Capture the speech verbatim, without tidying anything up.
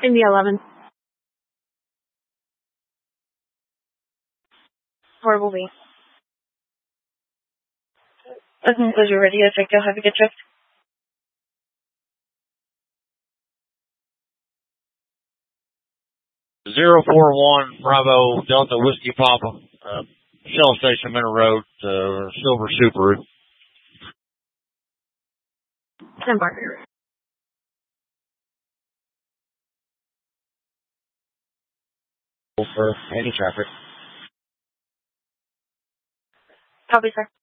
India eleven. Horrible V. As soon as you're ready, I think you'll have to get checked. Zero four one Bravo Delta Whiskey Papa, uh, Shell Station Mineral Road, uh, Silver Subaru. Stand by. For any traffic. Copy, sir.